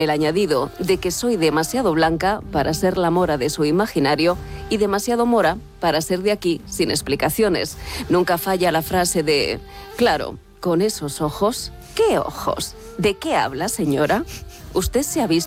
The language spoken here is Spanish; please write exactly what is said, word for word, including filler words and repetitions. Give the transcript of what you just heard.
El añadido de que soy demasiado blanca para ser la mora de su imaginario y demasiado mora para ser de aquí sin explicaciones. Nunca falla la frase de, claro, con esos ojos, ¿qué ojos? ¿De qué habla, señora? ¿Usted se ha visto